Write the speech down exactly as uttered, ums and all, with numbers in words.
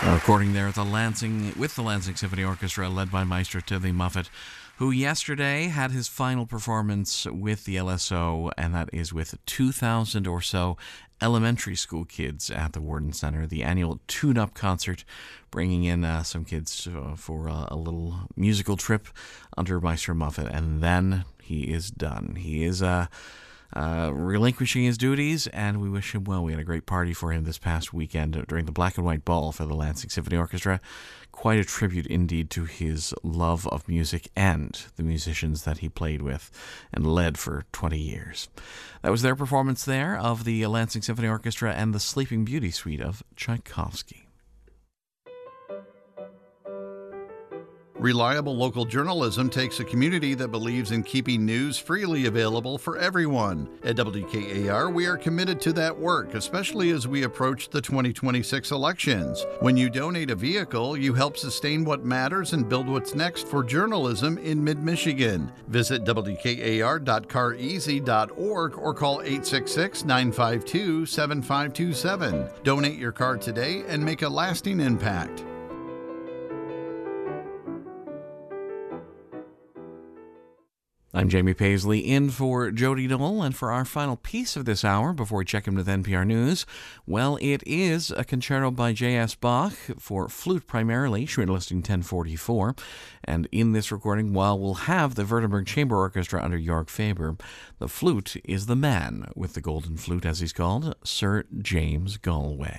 A recording there at the Lansing with the Lansing Symphony Orchestra, led by Maestro Timothy Muffet, who yesterday had his final performance with the L S O, and that is with two thousand or so elementary school kids at the Worden Center, the annual tune-up concert, bringing in uh, some kids uh, for uh, a little musical trip under Maestro Muffet, and then he is done. He is uh, uh, relinquishing his duties, and we wish him well. We had a great party for him this past weekend during the Black and White Ball for the Lansing Symphony Orchestra. Quite a tribute indeed to his love of music and the musicians that he played with and led for twenty years. That was their performance there of the Lansing Symphony Orchestra and the Sleeping Beauty suite of Tchaikovsky. Reliable local journalism takes a community that believes in keeping news freely available for everyone. At W K A R, we are committed to that work, especially as we approach the twenty twenty-six elections. When you donate a vehicle, you help sustain what matters and build what's next for journalism in mid-Michigan. Visit W K A R dot car easy dot org or call eight six six, nine five two, seven five two seven. Donate your car today and make a lasting impact. I'm Jamie Paisley in for Jody Knoll, and for our final piece of this hour before we check in with N P R News, well, it is a concerto by J S Bach for flute primarily, Schmidt Listing ten forty-four, and in this recording, while we'll have the Württemberg Chamber Orchestra under Jörg Faber, the flute is the man with the golden flute, as he's called, Sir James Galway.